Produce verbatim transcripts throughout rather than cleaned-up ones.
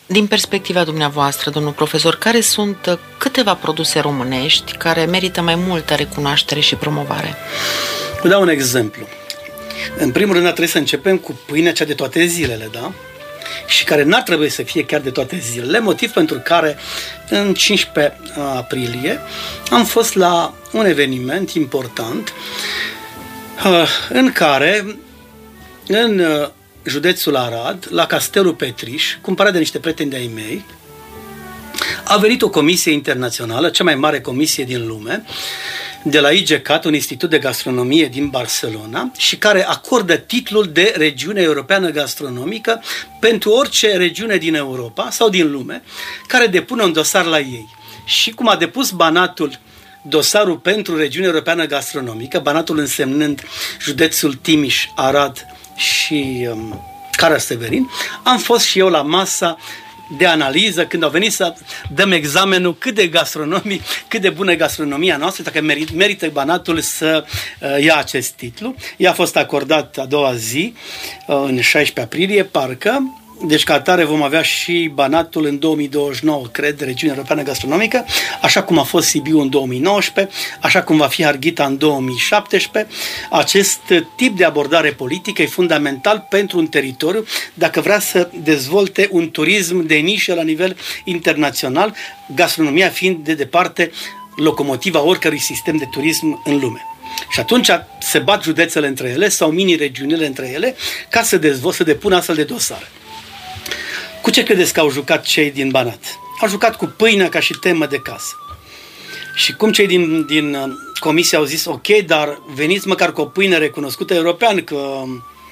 Din perspectiva dumneavoastră, domnul profesor, care sunt câteva produse românești care merită mai multă recunoaștere și promovare? Vă dau un exemplu. În primul rând, trebuie să începem cu pâinea cea de toate zilele, da? Și care n-ar trebui să fie chiar de toate zilele, motiv pentru care în cincisprezece aprilie am fost la un eveniment important în care, în județul Arad, la Castelul Petriș, cumpărat de niște prieteni de-ai mei, a venit o comisie internațională, cea mai mare comisie din lume, de la I G C A T, un institut de gastronomie din Barcelona, și care acordă titlul de regiune europeană gastronomică pentru orice regiune din Europa sau din lume care depune un dosar la ei. Și cum a depus Banatul dosarul pentru regiunea europeană gastronomică, Banatul însemnând județul Timiș, Arad și um, Cara-Severin, am fost și eu la masa de analiză când au venit să dăm examenul cât de gastronomii, cât de bună gastronomia noastră, dacă merit, merită Banatul să uh, ia acest titlu. Ea a fost acordat a doua zi, uh, în șaisprezece aprilie, parcă. Deci ca atare vom avea și Banatul în două mii douăzeci și nouă, cred, regiunea europeană gastronomică, așa cum a fost Sibiu în două mii nouăsprezece, așa cum va fi Harghita în două mii șaptesprezece. Acest tip de abordare politică e fundamental pentru un teritoriu dacă vrea să dezvolte un turism de nișă la nivel internațional, gastronomia fiind de departe locomotiva oricărui sistem de turism în lume. Și atunci se bat județele între ele sau mini-regiunile între ele ca să dezvolte, să depună astfel de dosare. Cu ce credeți că au jucat cei din Banat? Au jucat cu pâinea ca și temă de casă. Și cum cei din, din comisie au zis, ok, dar veniți măcar cu o pâine recunoscută european, că...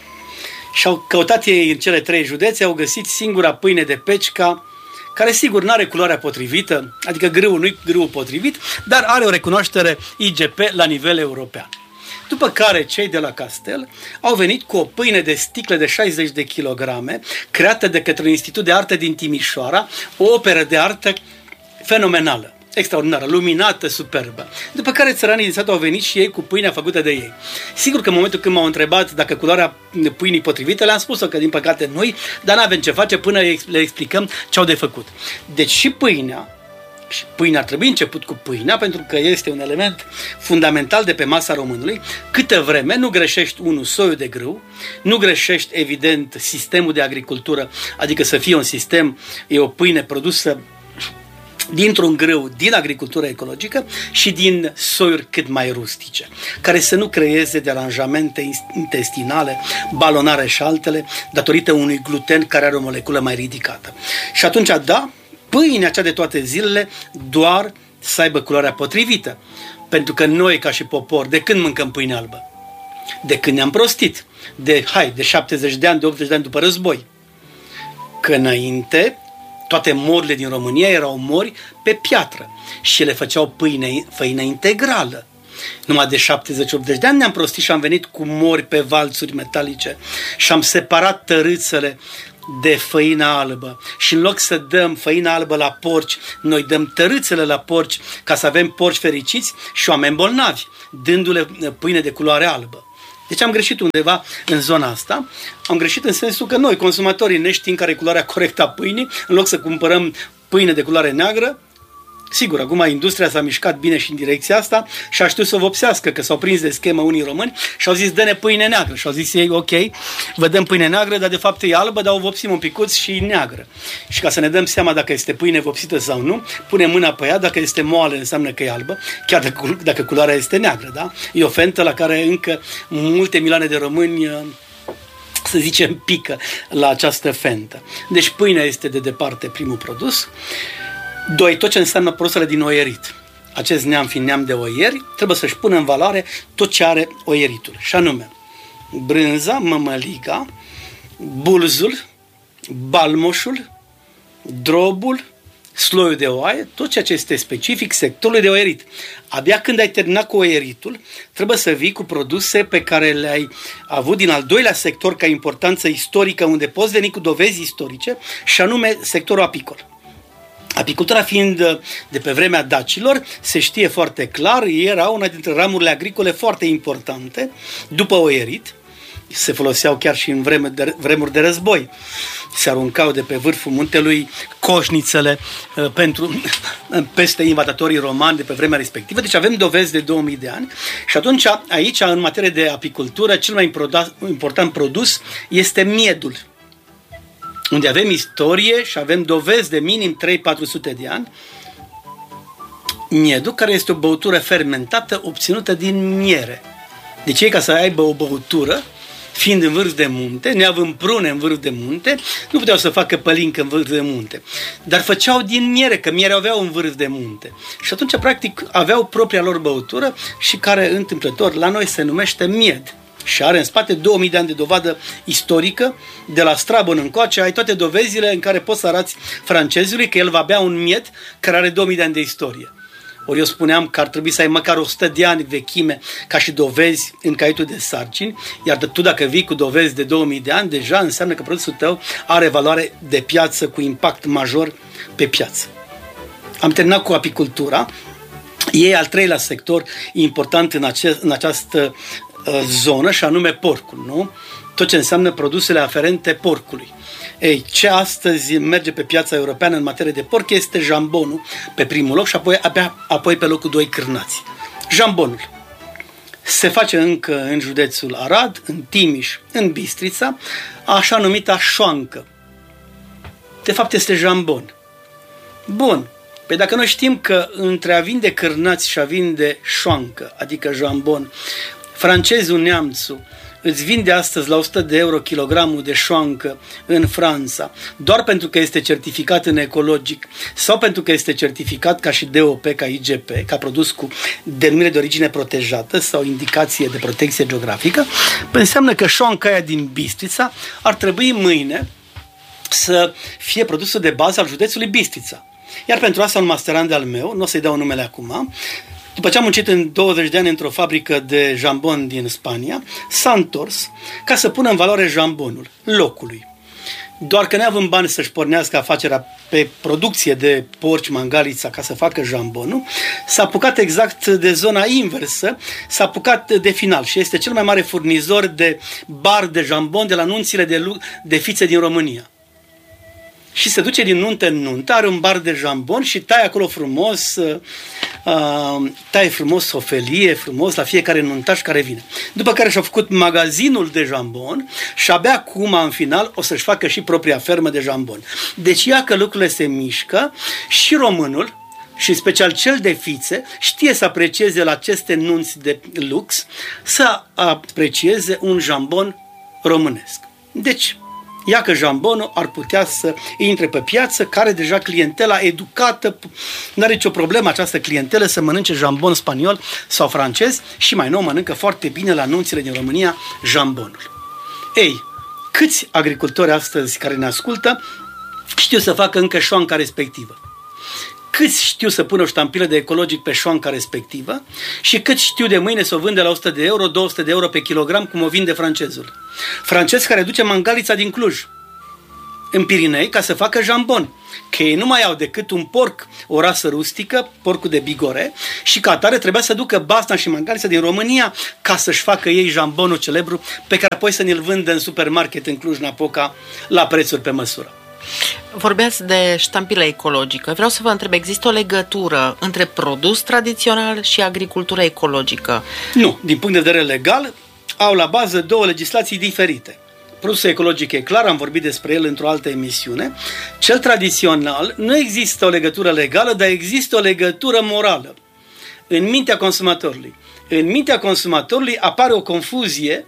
și-au căutat ei în cele trei județe, au găsit singura pâine de Pecica, care sigur nu are culoarea potrivită, adică grâul nu-i grâul potrivit, dar are o recunoaștere I G P la nivel european. După care cei de la Castel au venit cu o pâine de sticle de șaizeci de kilograme, creată de către un institut de artă din Timișoara, o operă de artă fenomenală, extraordinară, luminată, superbă. După care țăranii din sat au venit și ei cu pâinea făcută de ei. Sigur că în momentul când m-au întrebat dacă culoarea pâinii potrivită, le-am spus-o că din păcate noi, dar n-avem ce face până le explicăm ce au de făcut. Deci și pâinea, și pâinea ar trebui început cu pâinea, pentru că este un element fundamental de pe masa românului. Câtă vreme nu greșești, unul, soiul de grâu, nu greșești, evident, sistemul de agricultură, adică să fie un sistem, e o pâine produsă dintr-un grâu din agricultură ecologică și din soiuri cât mai rustice, care să nu creeze deranjamente intestinale, balonare și altele, datorită unui gluten care are o moleculă mai ridicată. Și atunci, da, pâinea cea de toate zilele doar să aibă culoarea potrivită. Pentru că noi, ca și popor, de când mâncăm pâine albă? De când ne-am prostit. De, hai, de șaptezeci de ani, de optzeci de ani după război. Că înainte, toate morile din România erau mori pe piatră și ele făceau pâine, făină integrală. Numai de șaptezeci optzeci de ani ne-am prostit și am venit cu mori pe valțuri metalice și am separat tărâțele de făina albă. Și în loc să dăm făina albă la porci, noi dăm tărâțele la porci ca să avem porci fericiți și oameni bolnavi, dându-le pâine de culoare albă. Deci am greșit undeva în zona asta. Am greșit în sensul că noi, consumatorii, neștiind care e culoarea corectă a pâinii, în loc să cumpărăm pâine de culoare neagră, sigur, acum industria s-a mișcat bine și în direcția asta și a știut să vopsească, că s-au prins de schemă unii români și au zis, dă-ne pâine neagră. Și au zis ei, ok, vă dăm pâine neagră, dar de fapt e albă, dar o vopsim un picuț și neagră. Și ca să ne dăm seama dacă este pâine vopsită sau nu, punem mâna pe ea, dacă este moale înseamnă că e albă, chiar dacă, dacă culoarea este neagră, da? E o fentă la care încă multe milioane de români, să zicem, pică la această fentă. Deci pâinea este de departe primul produs. Doi, tot ce înseamnă produsele din oierit. Acest neam fiind neam de oieri, trebuie să-și pună în valoare tot ce are oieritul. Și anume, brânza, mămăliga, bulzul, balmoșul, drobul, sloiul de oaie, tot ceea ce este specific sectorului de oierit. Abia când ai terminat cu oieritul, trebuie să vii cu produse pe care le-ai avut din al doilea sector ca importanță istorică, unde poți veni cu dovezi istorice, și anume sectorul apicol. Apicultura fiind de pe vremea dacilor, se știe foarte clar, era una dintre ramurile agricole foarte importante, după oierit, se foloseau chiar și în vreme de, vremuri de război. Se aruncau de pe vârful muntelui coșnițele uh, pentru, peste invadatorii romani de pe vremea respectivă. Deci avem dovezi de două mii de ani și atunci aici, în materie de apicultură, cel mai important produs este miedul, unde avem istorie și avem dovezi de minim trei patru sute de ani. Miedul, care este o băutură fermentată obținută din miere. Deci ei, ca să aibă o băutură, fiind în vârf de munte, neavând prune în vârf de munte, nu puteau să facă pălincă în vârf de munte, dar făceau din miere, că miere aveau în vârf de munte. Și atunci, practic, aveau propria lor băutură și care, întâmplător, la noi se numește mied. Și are în spate două mii de ani de dovadă istorică, de la Strabon încoace, ai toate dovezile în care poți să arăți francezului că el va bea un mied care are două mii de ani de istorie. Ori eu spuneam că ar trebui să ai măcar o sută de ani vechime ca și dovezi în caietul de sarcini, iar tu dacă vii cu dovezi de două mii de ani, deja înseamnă că produsul tău are valoare de piață cu impact major pe piață. Am terminat cu apicultura. E al treilea sector important în, ace- în această uh, zonă și anume porcul, nu? Tot ce înseamnă produsele aferente porcului. Ei, ce astăzi merge pe piața europeană în materie de porc este jambonul pe primul loc și apoi, abia, apoi pe locul doi cârnați. Jambonul se face încă în județul Arad, în Timiș, în Bistrița, așa numita șoancă. De fapt este jambon. Bun. Păi dacă noi știm că între a vinde cârnați și a vinde șoancă, adică jambon, francezul neamțul îți vinde astăzi la o sută de euro kilogramul de șoancă în Franța, doar pentru că este certificat în ecologic sau pentru că este certificat ca și D O P, ca I G P, ca produs cu denumire de origine protejată sau indicație de protecție geografică, păi înseamnă că șoanca aia din Bistrița ar trebui mâine să fie produsul de bază al județului Bistrița. Iar pentru asta un masterand al meu, nu o să-i dau numele acum, după ce am muncit în douăzeci de ani într-o fabrică de jambon din Spania, s-a întors ca să pună în valoare jambonul locului. Doar că neavând bani să-și pornească afacerea pe producție de porci mangalița ca să facă jambonul, s-a apucat exact de zona inversă, s-a apucat de final și este cel mai mare furnizor de bar de jambon de la nunțile de, de fițe din România. Și se duce din nuntă în nuntă, are un bar de jambon și taie acolo frumos, uh, taie frumos o felie, frumos la fiecare nuntaș care vine. După care și-a făcut magazinul de jambon și abia acum, în final, o să-și facă și propria fermă de jambon. Deci ia că lucrurile se mișcă și românul, și în special cel de fițe, știe să aprecieze la aceste nunți de lux, să aprecieze un jambon românesc. Deci, ia că jambonul ar putea să intre pe piață, care deja clientela educată, nu are nicio problemă această clientelă să mănânce jambon spaniol sau francez și mai nou mănâncă foarte bine la nunțile din România jambonul. Ei, câți agricultori astăzi care ne ascultă știu să facă încă șoanca respectivă? Câți știu să pună o ștampilă de ecologic pe șoanca respectivă și cât știu de mâine să o vânde la o sută de euro, două sute de euro pe kilogram, cum o vinde francezul. Francez care duce mangalița din Cluj în Pirinei ca să facă jambon. Că ei nu mai au decât un porc, o rasă rustică, porcul de Bigore, și ca atare trebuia să ducă basna și mangalița din România ca să-și facă ei jambonul celebru pe care apoi să ne-l vândă în supermarket în Cluj-Napoca la prețuri pe măsură. Vorbeați de ștampilă ecologică. Vreau să vă întreb, există o legătură între produs tradițional și agricultură ecologică? Nu, din punct de vedere legal, au la bază două legislații diferite. Produsul ecologic e clar, am vorbit despre el într-o altă emisiune. Cel tradițional, nu există o legătură legală, dar există o legătură morală în mintea consumatorului. În mintea consumatorului apare o confuzie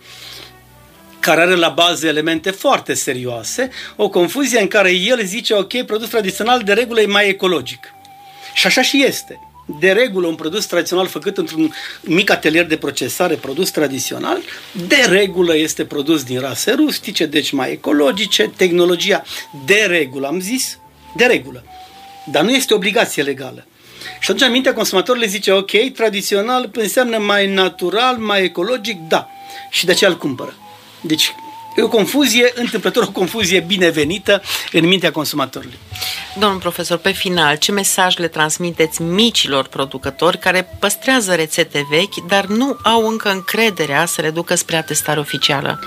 care are la bază elemente foarte serioase, o confuzie în care el zice, ok, produs tradițional de regulă e mai ecologic. Și așa și este. De regulă, un produs tradițional făcut într-un mic atelier de procesare, produs tradițional, de regulă este produs din rase rustice, deci mai ecologice, tehnologia de regulă, am zis, de regulă. Dar nu este obligație legală. Și atunci, în mintea consumatorului zice, ok, tradițional înseamnă mai natural, mai ecologic, da. Și de aceea îl cumpără. Deci, E o confuzie, întâmplător o confuzie binevenită în mintea consumatorului. Domnul profesor, pe final, ce mesaj le transmiteți micilor producători care păstrează rețete vechi, dar nu au încă încrederea să le ducă spre atestare oficială?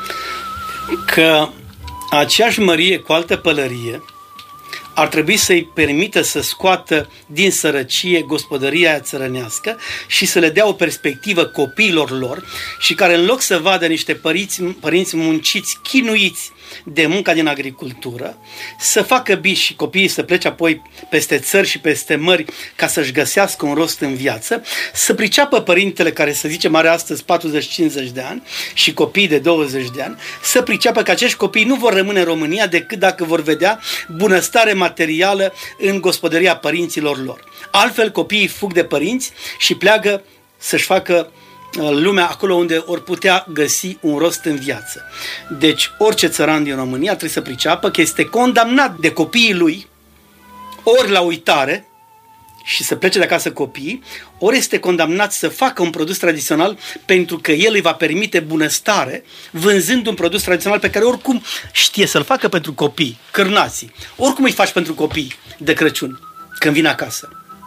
Că aceeași mărie cu altă pălărie ar trebui să-i permită să scoată din sărăcie gospodăria aia țărănească și să le dea o perspectivă copiilor lor și care în loc să vadă niște părinți, părinți munciți, chinuiți de munca din agricultură, să facă biși și copiii să plece apoi peste țări și peste mări ca să-și găsească un rost în viață, să priceapă părintele care, să zicem, are astăzi patruzeci cincizeci de ani și copiii de douăzeci de ani, să priceapă că acești copii nu vor rămâne în România decât dacă vor vedea bunăstare materială în gospodăria părinților lor. Altfel, copiii fug de părinți și pleacă să-și facă lumea acolo unde or putea găsi un rost în viață. Deci orice țăran din România trebuie să priceapă că este condamnat de copiii lui ori la uitare și să plece de acasă copiii, ori este condamnat să facă un produs tradițional pentru că el îi va permite bunăstare vânzând un produs tradițional pe care oricum știe să-l facă pentru copii, cârnații. Oricum îi faci pentru copii de Crăciun când vin acasă.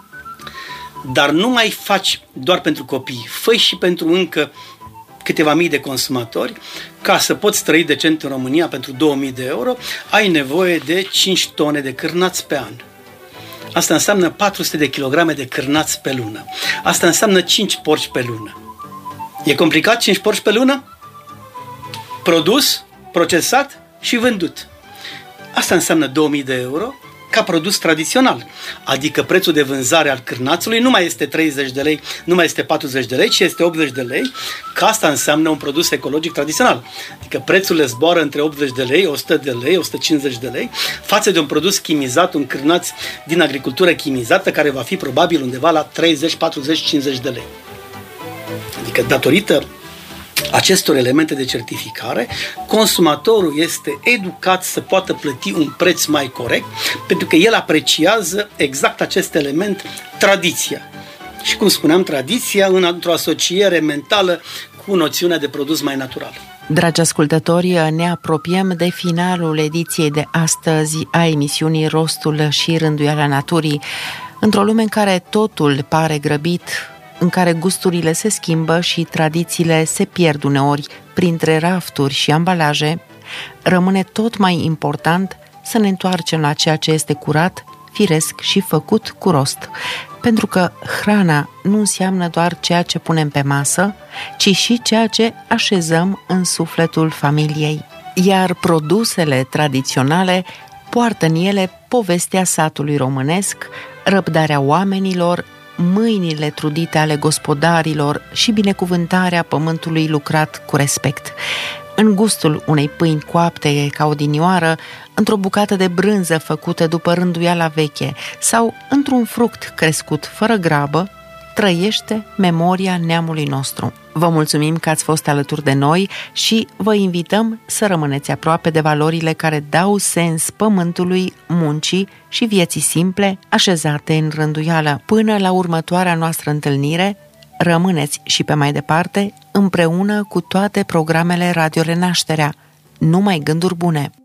Dar nu mai faci doar pentru copii, fă și pentru încă câteva mii de consumatori. Ca să poți trăi decent în România pentru două mii de euro, ai nevoie de cinci tone de cârnați pe an. Asta înseamnă patru sute de kilograme de cârnați pe lună. Asta înseamnă cinci porci pe lună. E complicat? cinci porci pe lună? Produs, procesat și vândut. Asta înseamnă două mii de euro ca produs tradițional. Adică prețul de vânzare al cârnațului nu mai este treizeci de lei, nu mai este patruzeci de lei, ci este optzeci de lei, că asta înseamnă un produs ecologic tradițional. Adică prețurile zboară între optzeci de lei, o sută de lei, o sută cincizeci de lei, față de un produs chimizat, un cârnaț din agricultură chimizată, care va fi probabil undeva la treizeci, patruzeci, cincizeci de lei. Adică datorită acestor elemente de certificare, consumatorul este educat să poată plăti un preț mai corect, pentru că el apreciază exact acest element, tradiția. Și cum spuneam, tradiția într-o asociere mentală cu noțiunea de produs mai natural. Dragi ascultători, ne apropiem de finalul ediției de astăzi a emisiunii Rostul și Rânduiala Naturii. Într-o lume în care totul pare grăbit, în care gusturile se schimbă și tradițiile se pierd uneori printre rafturi și ambalaje, rămâne tot mai important să ne întoarcem la ceea ce este curat, firesc și făcut cu rost. Pentru că hrana nu înseamnă doar ceea ce punem pe masă, ci și ceea ce așezăm în sufletul familiei. Iar produsele tradiționale poartă în ele povestea satului românesc, răbdarea oamenilor, mâinile trudite ale gospodarilor și binecuvântarea pământului lucrat cu respect. În gustul unei pâini coapte ca odinioară, într-o bucată de brânză făcută după rânduiala veche sau într-un fruct crescut fără grabă, trăiește memoria neamului nostru. Vă mulțumim că ați fost alături de noi și vă invităm să rămâneți aproape de valorile care dau sens pământului, muncii și vieții simple așezate în rânduială. Până la următoarea noastră întâlnire, rămâneți și pe mai departe împreună cu toate programele Radio Renașterea. Numai gânduri bune!